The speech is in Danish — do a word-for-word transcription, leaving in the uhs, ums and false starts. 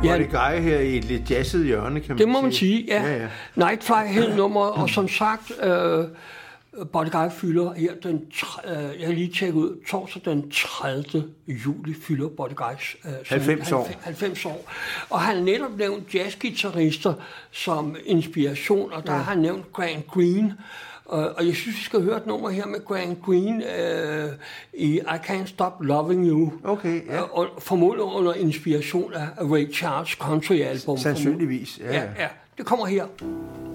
Buddy Guy her i et lidt jazzet hjørne, kan man Det må sige. man sige, ja. ja, ja. Nightfly hed nummeret, og som sagt, øh, Buddy Guy fylder her den, øh, jeg har lige tjekket ud, torsdag den tredivte juli fylder Buddy Guys øh, halvfems år. halvfems år. Og han har netop nævnt jazzguitarister som inspiration, og der ja. har han nævnt Grant Green. Og jeg synes, vi skal høre et nummer her med Grant Green øh, i I Can't Stop Loving You. Okay, ja. Og formodentlig under inspiration af Ray Charles country-album. Sandsynligvis, ja. ja, ja. Det kommer her.